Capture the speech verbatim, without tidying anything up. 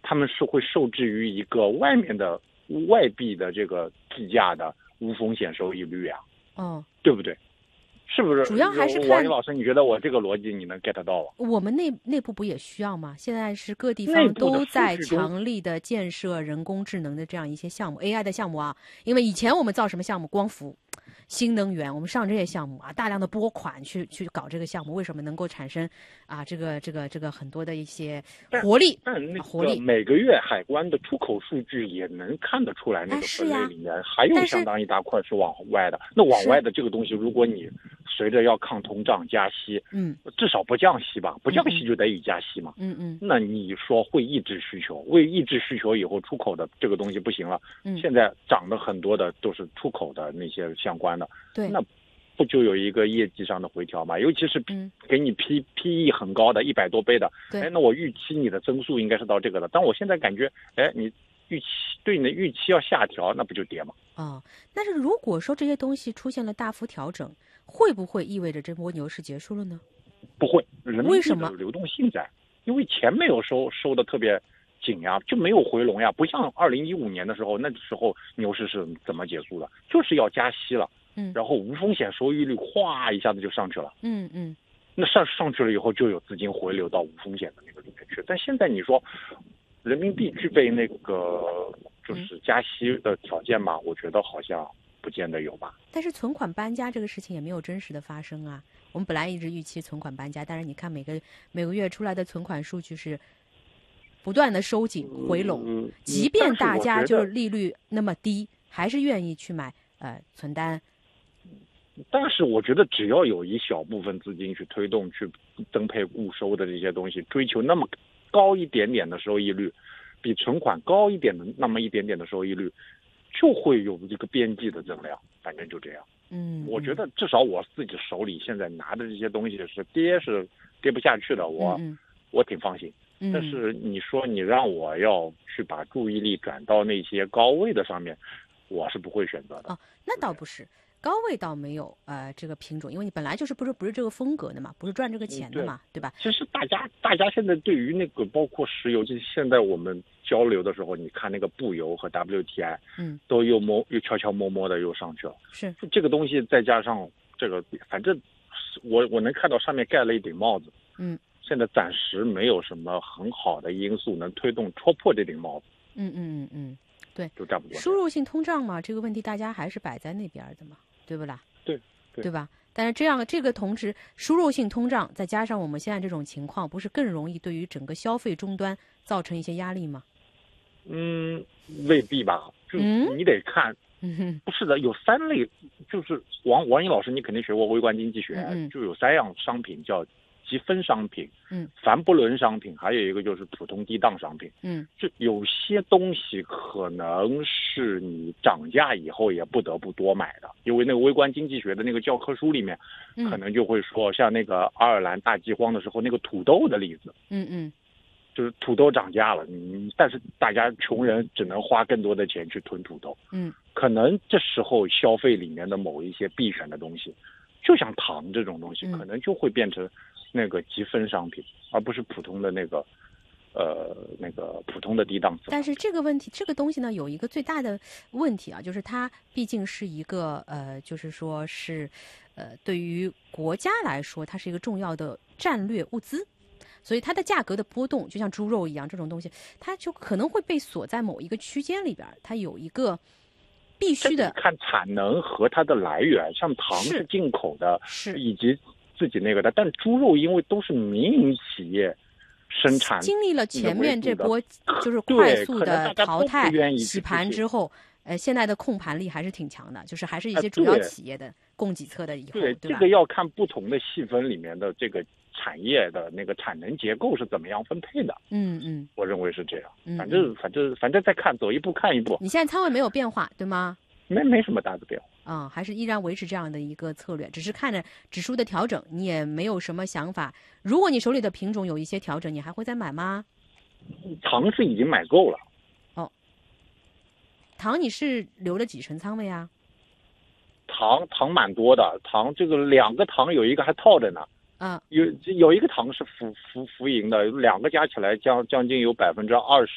他们是会受制于一个外面的外币的这个计价的无风险收益率啊， 哦， 对不对？是不是？ 主要还是看王英老师，你觉得我这个逻辑你能 get 到吗？ 我们内内部不也需要吗？现在是各地方都在强力的建设人工智能的这样一些项目 ，A I 的项目啊。因为以前我们造什么项目，光伏、新能源，我们上这些项目啊，大量的拨款去去搞这个项目，为什么能够产生啊这个这个这个很多的一些活力？ 但那活力每个月海关的出口数据也能看得出来，那个分类里面还有相当一大块是往外的。那往外的这个东西，如果你随着要抗通胀加息， 嗯， 至少不降息吧，不降息就得以加息嘛， 嗯嗯， 那你说会抑制需求，为抑制需求以后出口的这个东西不行了， 嗯， 现在涨的很多的都是出口的那些相关的， 对， 那不就有一个业绩上的回调嘛？尤其是给你 P P E 很高的一百多倍的，哎，那我预期你的增速应该是到这个的，但我现在感觉，哎，你预期对你的预期要下调，那不就跌吗？ 哦，但是如果说这些东西出现了大幅调整，会不会意味着这波牛市结束了呢？ 不会，人民币为什么的流动性在？因为钱没有收收的特别紧呀，就没有回笼呀，不像二零一五年的时候，那时候牛市是怎么结束的？就是要加息了， 嗯， 然后无风险收益率哗一下子就上去了， 嗯嗯， 那上上去了以后就有资金回流到无风险的那个里面去。但现在你说人民币具备那个就是加息的条件嘛，我觉得好像不见得有吧。 但是存款搬家这个事情也没有真实的发生啊。我们本来一直预期存款搬家，但是你看每个每个月出来的存款数据是不断的收紧回笼， 嗯、 即便大家就是利率那么低，还是愿意去买呃存单。 但是我觉得只要有一小部分资金去推动、去增配固收的这些东西，追求那么高一点点的收益率，比存款高一点的那么一点点的收益率，就会有一个边际的增量。反正就这样。 嗯， 我觉得至少我自己手里现在拿的这些东西是跌是跌不下去的，我、 嗯、 我挺放心。但是你说你让我要去把注意力转到那些高位的上面，我是不会选择的。 哦，那倒不是。高位倒没有呃这个品种，因为你本来就是不是不是这个风格的嘛，不是赚这个钱的嘛， 对, 对吧？ 其实大家大家现在对于那个包括石油，就现在我们交流的时候，你看那个布油和 W T I， 嗯， 都又摸又悄悄摸摸的又上去了。 是这个东西再加上这个，反正我我能看到上面盖了一顶帽子， 嗯， 现在暂时没有什么很好的因素能推动戳破这顶帽子。 嗯嗯嗯嗯，对， 就站不过。 输入性通胀嘛，这个问题大家还是摆在那边的嘛。对不啦？ 对对, 对吧？但是这样这个同时输入性通胀，再加上我们现在这种情况，不是更容易对于整个消费终端造成一些压力吗？ 嗯，未必吧，就你得看。 嗯， 不是的，有三类，就是王王英老师，你肯定学过微观经济学， 嗯、 就有三样商品叫积分商品， 嗯， 凡不伦商品，还有一个就是普通低档商品， 嗯， 就有些东西可能是你涨价以后也不得不多买的，因为那个微观经济学的那个教科书里面，可能就会说，像那个爱尔兰大饥荒的时候那个土豆的例子， 嗯嗯， 就是土豆涨价了，嗯，但是大家穷人只能花更多的钱去囤土豆， 嗯， 可能这时候消费里面的某一些必选的东西，就像糖这种东西，可能就会变成那个积分商品，而不是普通的那个，呃，那个普通的低档次。 但是这个问题，这个东西呢，有一个最大的问题啊，就是它毕竟是一个呃，就是说是，呃，对于国家来说，它是一个重要的战略物资，所以它的价格的波动，就像猪肉一样，这种东西，它就可能会被锁在某一个区间里边，它有一个必须的看产能和它的来源，像糖是进口的， 是以及自己那个的，但猪肉因为都是民营企业生产， 经历了前面这波就是快速的淘汰洗盘之后，呃，现在的控盘力还是挺强的，就是还是一些主要企业的供给侧的以后， 对对吧？ 这个要看不同的细分里面的这个产业的那个产能结构是怎么样分配的。 嗯嗯， 我认为是这样。 嗯、 反正反正反正再看，走一步看一步。 你现在仓位没有变化，对吗？ 没没什么大的变化。 啊、嗯，还是依然维持这样的一个策略，只是看着指数的调整，你也没有什么想法。如果你手里的品种有一些调整，你还会再买吗？ 糖是已经买够了。 哦，糖你是留了几成仓位啊？ 糖糖蛮多的，糖这个两个糖有一个还套着呢。 啊， 有有一个糖是浮浮浮盈的，两个加起来将将近有百分之二十。